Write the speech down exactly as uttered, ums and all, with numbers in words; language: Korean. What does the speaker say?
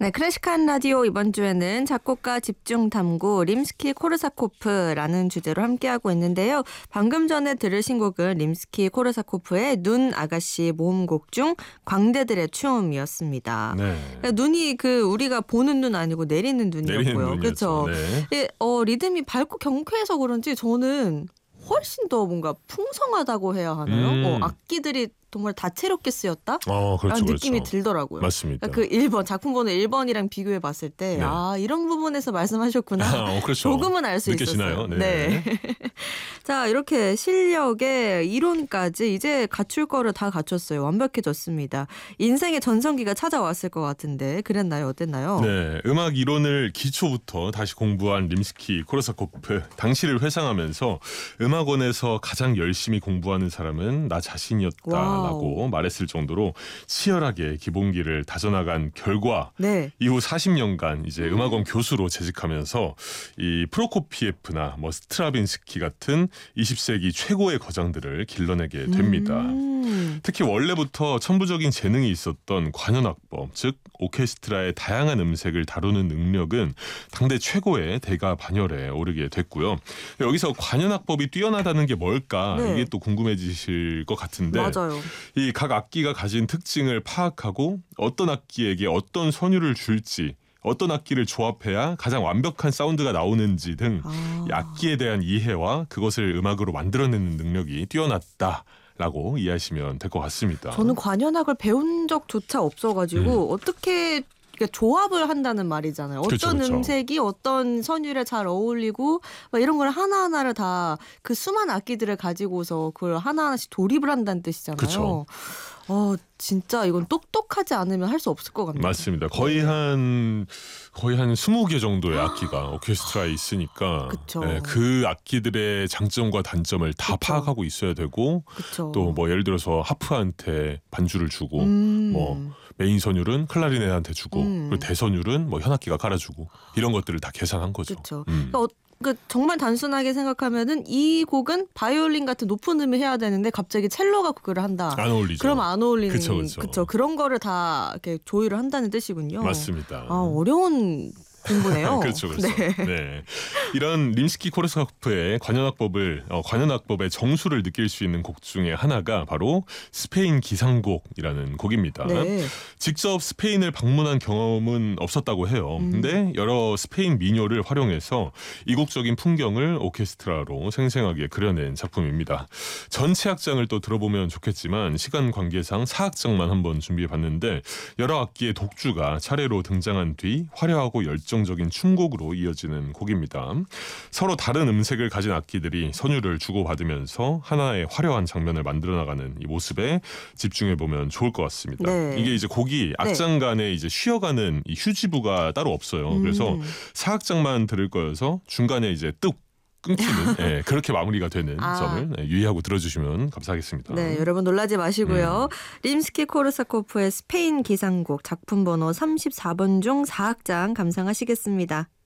네, 클래식한 라디오 이번 주에는 작곡가 집중 탐구 림스키 코르사코프라는 주제로 함께하고 있는데요. 방금 전에 들으신 곡은 림스키 코르사코프의 눈 아가씨 모음곡 중 광대들의 추움이었습니다. 네. 그러니까 눈이 그 우리가 보는 눈 아니고 내리는 눈이었고요. 그렇죠. 네. 어, 리듬이 밝고 경쾌해서 그런지 저는 훨씬 더 뭔가 풍성하다고 해야 하나요? 음. 어, 악기들이 정말 다채롭게 쓰였다? 어, 그렇죠, 라는 느낌이 그렇죠. 들더라고요. 맞습니다. 그러니까 그 일 번 작품 번호 일 번이랑 비교해 봤을 때 네. 아, 이런 부분에서 말씀하셨구나. 아, 어, 그렇죠. 조금은 알 수 느껴지나요? 있었어요. 네. 네. 자, 이렇게 실력에 이론까지 이제 갖출 거를 다 갖췄어요. 완벽해졌습니다. 인생의 전성기가 찾아왔을 것 같은데 그랬나요? 어땠나요? 네, 음악 이론을 기초부터 다시 공부한 림스키 코르사코프. 당시를 회상하면서 음악원에서 가장 열심히 공부하는 사람은 나 자신이었다라고 와우. 말했을 정도로 치열하게 기본기를 다져나간 결과 네. 이후 사십 년간 이제 음악원 교수로 재직하면서 이 프로코피예프나 뭐 스트라빈스키 같은 이십 세기 최고의 거장들을 길러내게 됩니다. 음. 특히 원래부터 천부적인 재능이 있었던 관현악법, 즉 오케스트라의 다양한 음색을 다루는 능력은 당대 최고의 대가 반열에 오르게 됐고요. 여기서 관현악법이 뛰어나다는 게 뭘까 네. 이게 또 궁금해지실 것 같은데 맞아요. 이 각 악기가 가진 특징을 파악하고 어떤 악기에게 어떤 선율을 줄지 어떤 악기를 조합해야 가장 완벽한 사운드가 나오는지 등 아. 이 악기에 대한 이해와 그것을 음악으로 만들어내는 능력이 뛰어났다라고 이해하시면 될 것 같습니다. 저는 관현악을 배운 적조차 없어가지고 음. 어떻게 그러니까 조합을 한다는 말이잖아요. 어떤 그렇죠, 그렇죠. 음색이 어떤 선율에 잘 어울리고 막 이런 걸 하나하나를 다 그 수많은 악기들을 가지고서 그걸 하나하나씩 조립을 한다는 뜻이잖아요. 그렇죠. 어, 진짜 이건 똑똑하지 않으면 할 수 없을 것 같네요. 맞습니다. 거의 한 거의 한 스무 개 정도의 악기가 오케스트라에 있으니까 그쵸. 네, 그 악기들의 장점과 단점을 다 그쵸. 파악하고 있어야 되고 그렇죠. 또 뭐 예를 들어서 하프한테 반주를 주고 음. 뭐 메인 선율은 클라리넷한테 주고 음. 그리고 대선율은 뭐 현악기가 깔아주고 이런 것들을 다 계산한 거죠. 그렇죠. 음. 그러니까 어, 그 정말 단순하게 생각하면은 이 곡은 바이올린 같은 높은 음을 해야 되는데 갑자기 첼로가 그거를 한다. 안 어울리죠. 그럼 안 어울리는 그쵸, 그쵸. 그쵸. 그런 거를 다 이렇게 조율을 한다는 뜻이군요. 맞습니다. 아, 어려운 공부네요. 그렇죠, 그렇죠. 네. 네. 이런 림스키 코르사코프의 관현악법을 어, 관현악법의 정수를 느낄 수 있는 곡 중에 하나가 바로 스페인 기상곡이라는 곡입니다. 네. 직접 스페인을 방문한 경험은 없었다고 해요. 음. 근데 여러 스페인 민요를 활용해서 이국적인 풍경을 오케스트라로 생생하게 그려낸 작품입니다. 전체 악장을 또 들어보면 좋겠지만 시간 관계상 사 악장만 한번 준비해봤는데 여러 악기의 독주가 차례로 등장한 뒤 화려하고 열정적인 춤곡으로 이어지는 곡입니다. 서로 다른 음색을 가진 악기들이 선율을 주고받으면서 하나의 화려한 장면을 만들어나가는 이 모습에 집중해보면 좋을 것 같습니다. 네. 이게 이제 곡이 악장 간에 이제 쉬어가는 이 휴지부가 따로 없어요. 음. 그래서 사 악장만 들을 거여서 중간에 이제 뚝 끊기는 네, 그렇게 마무리가 되는 아. 점을 네, 유의하고 들어주시면 감사하겠습니다. 네, 여러분 놀라지 마시고요. 음. 림스키 코르사코프의 스페인 기상곡 작품 번호 삼십사 번 중 사 악장 감상하시겠습니다.